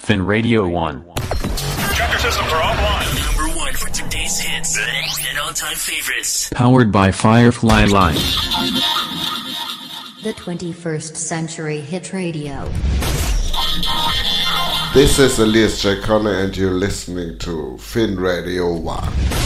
Fin Radio 1. Chapter systems are offline. Number 1 for today's hits and all-time favorites. Powered by Firefly Live. The 21st Century Hit Radio. This is Elias J. Connor and you're listening to Fin Radio 1.